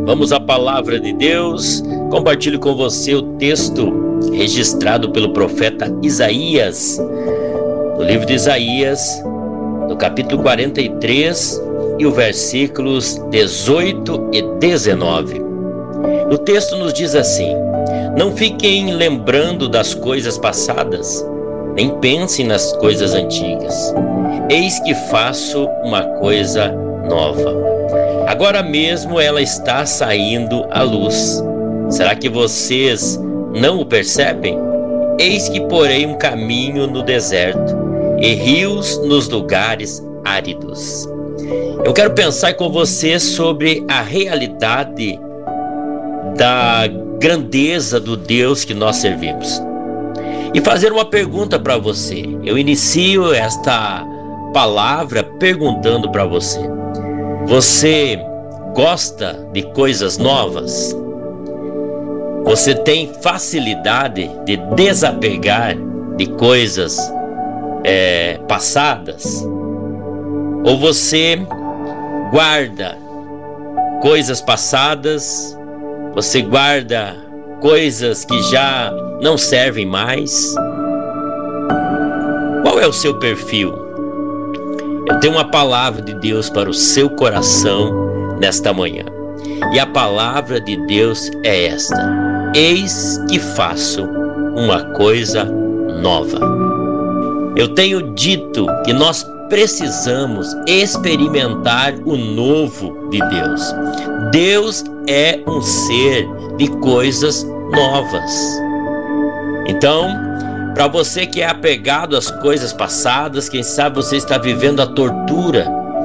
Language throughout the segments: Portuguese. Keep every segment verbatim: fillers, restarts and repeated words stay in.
Vamos à palavra de Deus. Compartilho com você o texto registrado pelo profeta Isaías, no livro de Isaías, no capítulo quarenta e três e os versículos dezoito e dezenove. O texto nos diz assim: não fiquem lembrando das coisas passadas, nem pensem nas coisas antigas. Eis que faço uma coisa nova. Agora mesmo ela está saindo à luz. Será que vocês não o percebem? Eis que porei um caminho no deserto e rios nos lugares áridos. Eu quero pensar com você sobre a realidade da grandeza do Deus que nós servimos e fazer uma pergunta para você. Eu inicio esta palavra perguntando para você: você gosta de coisas novas? Você tem facilidade de desapegar de coisas é, passadas? Ou você guarda coisas passadas? Você guarda coisas que já não servem mais? Qual é o seu perfil? Eu tenho uma palavra de Deus para o seu coração nesta manhã. E a palavra de Deus é esta: eis que faço uma coisa nova. Eu tenho dito que nós precisamos experimentar o novo de Deus. Deus é um ser de coisas novas. Então, para você que é apegado às coisas passadas, quem sabe você está vivendo a tortura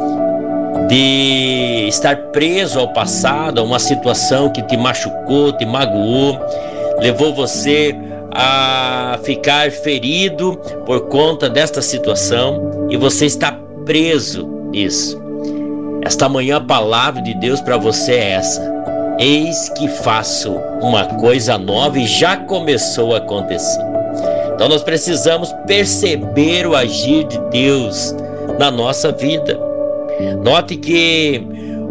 de estar preso ao passado, a uma situação que te machucou, te magoou, levou você a ficar ferido por conta desta situação e você está preso nisso. Esta manhã a palavra de Deus para você é essa: eis que faço uma coisa nova, e já começou a acontecer. Então nós precisamos perceber o agir de Deus na nossa vida. Note que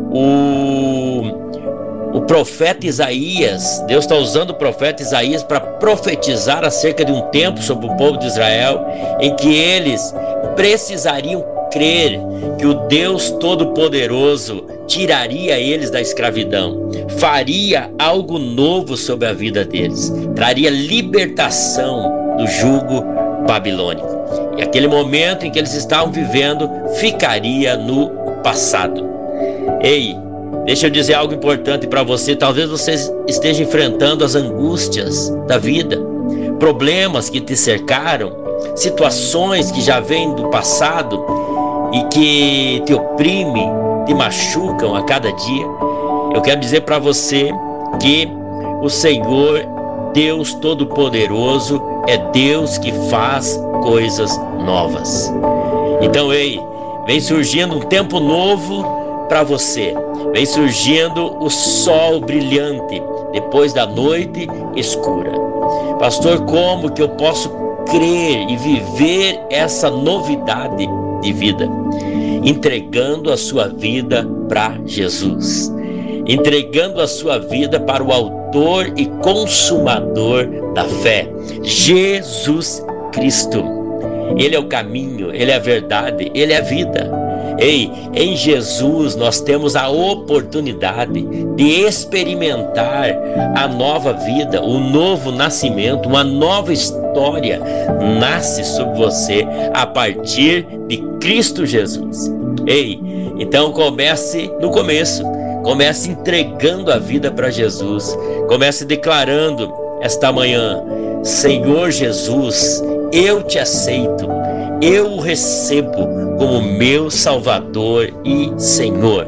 o, o profeta Isaías, Deus está usando o profeta Isaías para profetizar acerca de um tempo sobre o povo de Israel, em que eles precisariam crer que o Deus Todo-Poderoso tiraria eles da escravidão, faria algo novo sobre a vida deles, traria libertação do jugo babilônico. E aquele momento em que eles estavam vivendo ficaria no passado. Ei, deixa eu dizer algo importante para você. Talvez você esteja enfrentando as angústias da vida, problemas que te cercaram, situações que já vêm do passado e que te oprimem, te machucam a cada dia. Eu quero dizer para você que o Senhor, Deus Todo-Poderoso, é Deus que faz coisas novas. Então, ei, vem surgindo um tempo novo para você. Vem surgindo o sol brilhante depois da noite escura. Pastor, como que eu posso crer e viver essa novidade de vida? Entregando a sua vida para Jesus, entregando a sua vida para o autor e consumador da fé, Jesus Cristo. Ele é o caminho, Ele é a verdade, Ele é a vida. Ei, em Jesus nós temos a oportunidade de experimentar a nova vida, o novo nascimento, uma nova história nasce sobre você a partir de Cristo Jesus. Ei, então comece no começo, comece entregando a vida para Jesus, comece declarando esta manhã: Senhor Jesus, eu te aceito, eu o recebo como meu Salvador e Senhor.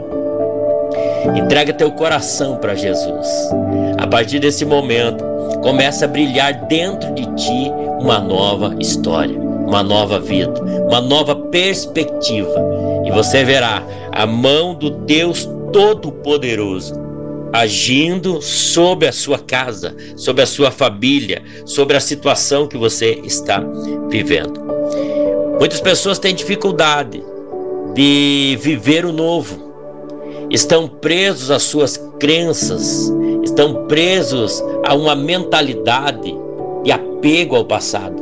Entrega teu coração para Jesus. A partir desse momento, começa a brilhar dentro de ti uma nova história, uma nova vida, uma nova perspectiva. E você verá a mão do Deus Todo-Poderoso agindo sobre a sua casa, sobre a sua família, sobre a situação que você está vivendo. Muitas pessoas têm dificuldade de viver o novo. estão presos às suas crenças, estão presos a uma mentalidade de apego ao passado.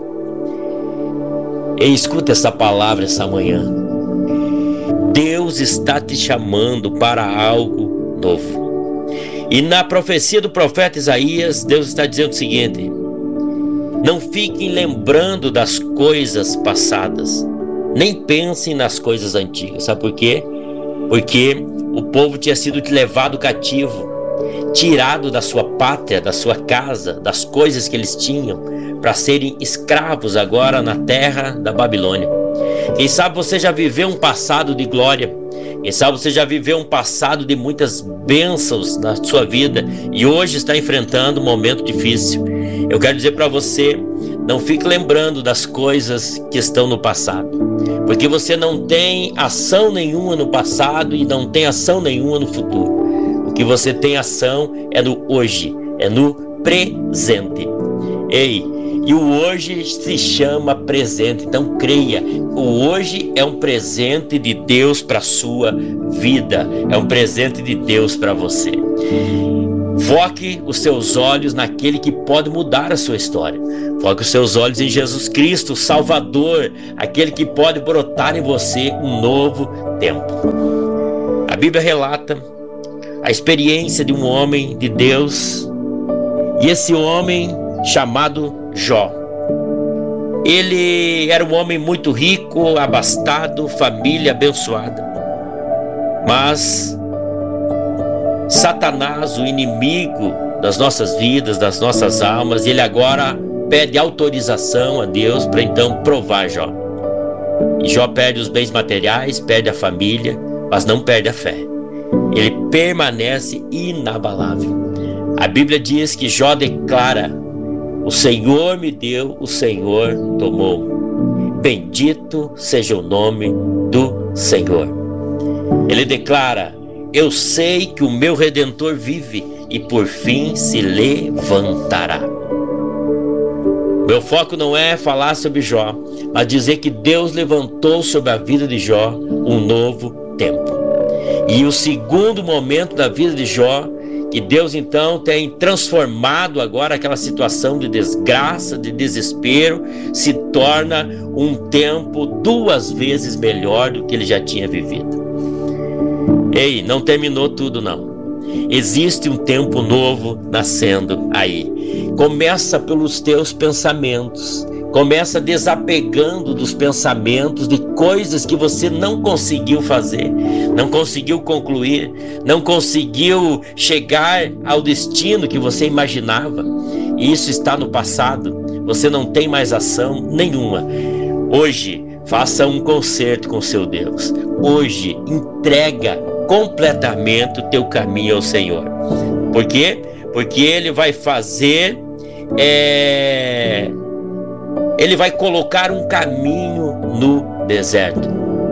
E escuta essa palavra essa manhã. Deus está te chamando para algo novo. E na profecia do profeta Isaías, Deus está dizendo o seguinte: não fiquem lembrando das coisas passadas, nem pensem nas coisas antigas. Sabe por quê? Porque o povo tinha sido levado cativo, tirado da sua pátria, da sua casa, das coisas que eles tinham, para serem escravos agora na terra da Babilônia. Quem sabe você já viveu um passado de glória, quem sabe você já viveu um passado de muitas bênçãos na sua vida e hoje está enfrentando um momento difícil. Eu quero dizer para você, não fique lembrando das coisas que estão no passado, porque você não tem ação nenhuma no passado e não tem ação nenhuma no futuro. O que você tem ação é no hoje, é no presente. Ei, e o hoje se chama presente, então creia, o hoje é um presente de Deus para a sua vida, é um presente de Deus para você. Foque os seus olhos naquele que pode mudar a sua história. Foque os seus olhos em Jesus Cristo, o Salvador, aquele que pode brotar em você um novo tempo. A Bíblia relata a experiência de um homem de Deus, e esse homem chamado Jó. Ele era um homem muito rico, abastado, família abençoada. Mas Satanás, o inimigo das nossas vidas, das nossas almas, ele agora pede autorização a Deus para então provar Jó. E Jó perde os bens materiais, perde a família, mas não perde a fé. Ele permanece inabalável. A Bíblia diz que Jó declara: o Senhor me deu, o Senhor tomou. Bendito seja o nome do Senhor. Ele declara: eu sei que o meu Redentor vive e por fim se levantará. Meu foco não é falar sobre Jó, mas dizer que Deus levantou sobre a vida de Jó um novo tempo. E o segundo momento da vida de Jó, que Deus então tem transformado agora aquela situação de desgraça, de desespero, se torna um tempo duas vezes melhor do que ele já tinha vivido. Ei, não terminou tudo não. Existe um tempo novo nascendo aí. Começa pelos teus pensamentos. Começa desapegando dos pensamentos de coisas que você não conseguiu fazer, não conseguiu concluir, não conseguiu chegar ao destino que você imaginava. E isso está no passado, você não tem mais ação nenhuma. Hoje, faça um concerto com seu Deus. Hoje, entrega completamente o teu caminho ao Senhor. Por quê? Porque Ele vai fazer... É... Ele vai colocar um caminho no deserto.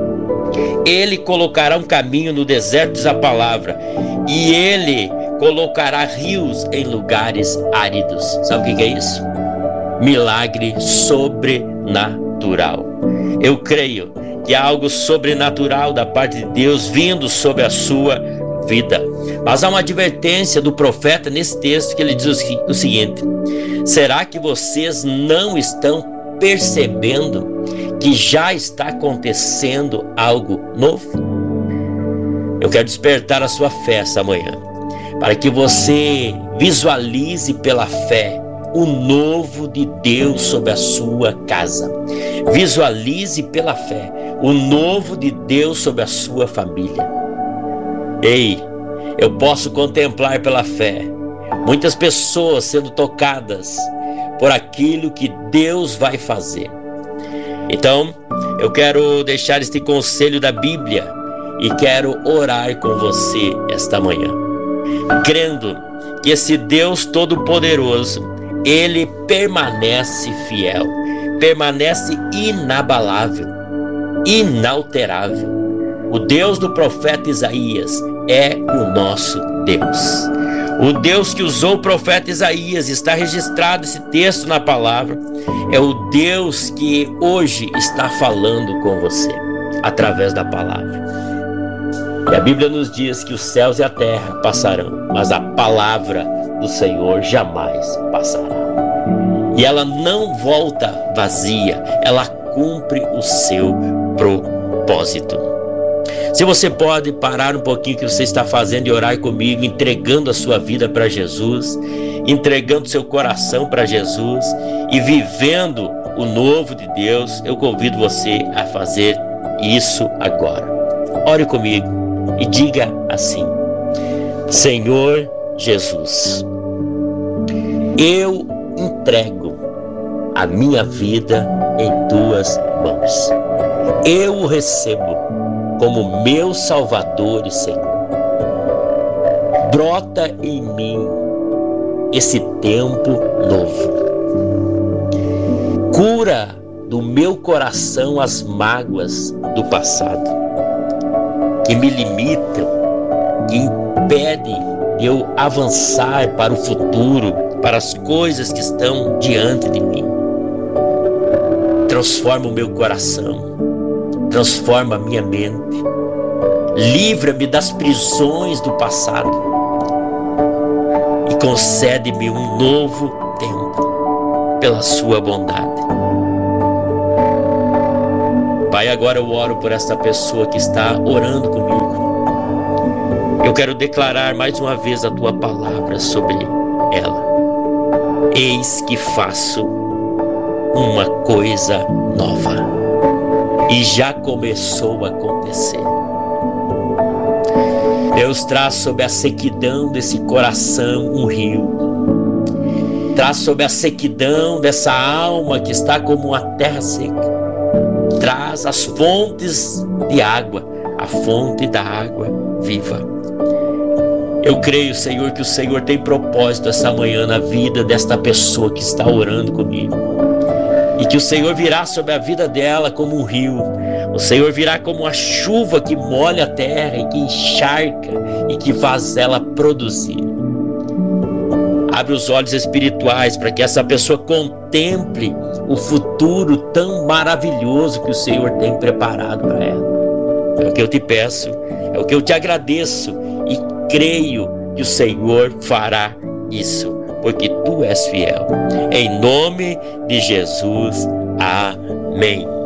Ele colocará um caminho no deserto, diz a palavra. E Ele colocará rios em lugares áridos. Sabe o que é isso? Milagre sobrenatural. Eu creio que há algo sobrenatural da parte de Deus vindo sobre a sua vida. Mas há uma advertência do profeta nesse texto que ele diz o seguinte: será que vocês não estão percebendo que já está acontecendo algo novo? Eu quero despertar a sua fé essa manhã, para que você visualize pela fé o novo de Deus sobre a sua casa. Visualize pela fé o novo de Deus sobre a sua família. Ei, eu posso contemplar pela fé muitas pessoas sendo tocadas por aquilo que Deus vai fazer. Então, eu quero deixar este conselho da Bíblia e quero orar com você esta manhã, crendo que esse Deus Todo-Poderoso, Ele permanece fiel, permanece inabalável, inalterável. O Deus do profeta Isaías é o nosso Deus. O Deus que usou o profeta Isaías, está registrado esse texto na palavra, é o Deus que hoje está falando com você, através da palavra. E a Bíblia nos diz que os céus e a terra passarão, mas a palavra do Senhor jamais passará. E ela não volta vazia, ela cumpre o seu propósito. Se você pode parar um pouquinho o que você está fazendo e orar comigo, entregando a sua vida para Jesus, entregando seu coração para Jesus e vivendo o novo de Deus, eu convido você a fazer isso agora. Ore comigo e diga assim: Senhor Jesus, eu entrego a minha vida em tuas mãos. Eu o recebo como meu Salvador e Senhor. Brota em mim esse tempo novo. Cura do meu coração as mágoas do passado, que me limitam, que impedem de eu avançar para o futuro, para as coisas que estão diante de mim. Transforma o meu coração, transforma a minha mente, livra-me das prisões do passado e concede-me um novo tempo pela sua bondade. Pai, agora eu oro por esta pessoa que está orando comigo. Eu quero declarar mais uma vez a tua palavra sobre ela. Eis que faço uma coisa nova, e já começou a acontecer. Deus, traz sobre a sequidão desse coração um rio. Traz sobre a sequidão dessa alma que está como uma terra seca. Traz as fontes de água, a fonte da água viva. Eu creio, Senhor, que o Senhor tem propósito essa manhã na vida desta pessoa que está orando comigo. E que o Senhor virá sobre a vida dela como um rio. O Senhor virá como uma chuva que molha a terra e que encharca e que faz ela produzir. Abre os olhos espirituais para que essa pessoa contemple o futuro tão maravilhoso que o Senhor tem preparado para ela. É o que eu te peço, é o que eu te agradeço e creio que o Senhor fará isso, porque tu és fiel. Em nome de Jesus, amém.